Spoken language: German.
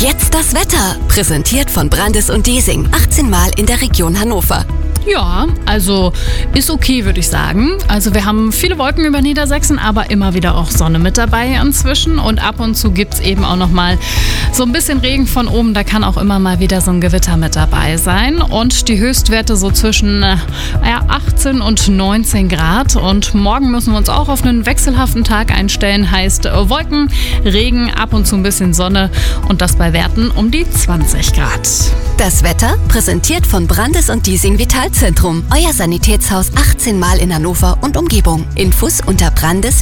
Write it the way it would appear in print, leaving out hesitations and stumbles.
jetzt das Wetter. Präsentiert von Brandes und Desing. 18 Mal in der Region Hannover. Ja, also ist okay, würde ich sagen. Also wir haben viele Wolken über Niedersachsen, aber immer wieder auch Sonne mit dabei inzwischen. Und ab und zu gibt es eben auch noch mal so ein bisschen Regen von oben. Da kann auch immer mal wieder so ein Gewitter mit dabei sein. Und die Höchstwerte so zwischen 18 und 19 Grad. Und morgen müssen wir uns auch auf einen wechselhaften Tag einstellen. Heißt Wolken, Regen, ab und zu ein bisschen Sonne. Und das bei Werten um die 20 Grad. Das Wetter präsentiert von Brandes und Desing Vitalzentrum. Euer Sanitätshaus 18 Mal in Hannover und Umgebung. Infos unter brandes